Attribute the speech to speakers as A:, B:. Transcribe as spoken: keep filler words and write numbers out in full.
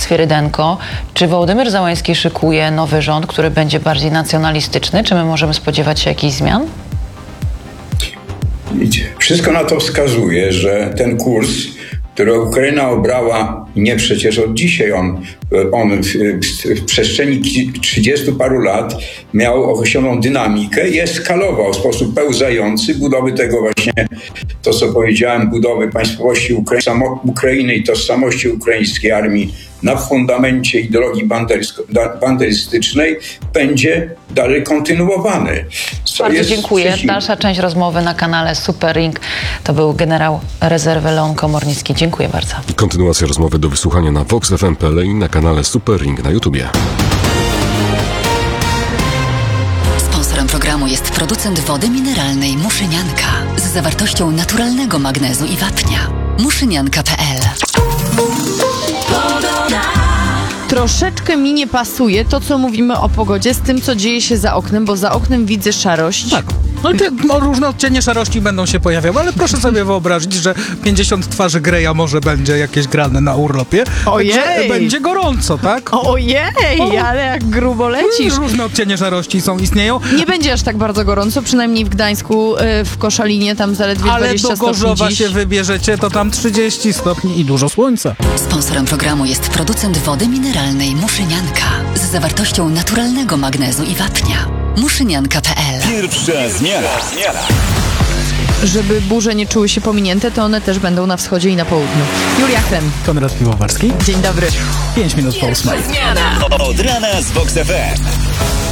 A: Swirydenko. Czy Wołodymyr Załański szykuje nowy rząd, który będzie bardziej nacjonalistyczny? Czy my możemy spodziewać się jakichś zmian?
B: Wszystko na to wskazuje, że ten kurs, który Ukraina obrała nie przecież od dzisiaj, on, on w, w przestrzeni trzydziestu paru lat miał określoną dynamikę i eskalował w sposób pełzający budowy tego właśnie, to co powiedziałem, budowy państwowości Ukra- samo, Ukrainy i tożsamości ukraińskiej armii na fundamencie ideologii banderystycznej będzie dalej kontynuowany.
A: Co Bardzo dziękuję. Przeciw... Dalsza część rozmowy na kanale Super Ring. To był generał rezerwy Leon Komornicki. Dziękuję bardzo.
C: Kontynuacja rozmowy do wysłuchania na vox f m kropka p l i na kanale Super Ring na YouTubie.
D: Sponsorem programu jest producent wody mineralnej Muszynianka z zawartością naturalnego magnezu i wapnia. muszynianka kropka p l.
E: Troszeczkę mi nie pasuje to, co mówimy o pogodzie z tym, co dzieje się za oknem, bo za oknem widzę szarość.
F: Tak. No te no, różne odcienie szarości będą się pojawiały, ale proszę sobie wyobrazić, że pięćdziesiąt twarzy Greya może będzie jakieś grane na urlopie.
E: Ojej!
F: Także będzie gorąco, tak?
E: Ojej, o. Ale jak grubo lecisz.
F: Różne odcienie szarości są, istnieją.
E: Nie będzie aż tak bardzo gorąco, przynajmniej w Gdańsku, w Koszalinie, tam zaledwie
F: ale
E: dwadzieścia stopni.
F: Ale do Gorzowa
E: dziś.
F: się wybierzecie, to tam trzydzieści stopni i dużo słońca.
D: Sponsorem programu jest producent wody mineralnej Muszynianka z zawartością naturalnego magnezu i wapnia. muszynianka kropka p l.
G: Pierwsza zmiana.
E: Żeby burze nie czuły się pominięte, to one też będą na wschodzie i na południu. Julia Chlem.
F: Konrad Piwowarski.
E: Dzień dobry.
F: Pięć minut po ósmej.
G: Od rana z vox f m.